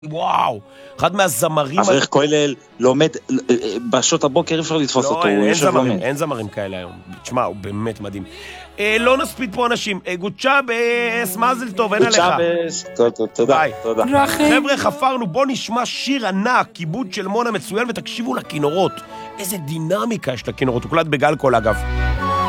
וואו, אחד מהזמרים... אברך כולל לומד, בשעות הבוקר אפשר לתפוס אותו, הוא יושב לומד. אין זמרים כאלה היום. תשמע, הוא באמת מדהים. לא נספיד פה אנשים. גוצ'אבס, מזל טוב, אין עליך. גוצ'אבס, תודה. חבר'ה, חפרנו, בוא נשמע שיר ענק, כיבוד של מונה מצוין, ותקשיבו לכינורות. איזה דינמיקה יש לכינורות, הוקלט בגל קול אגב.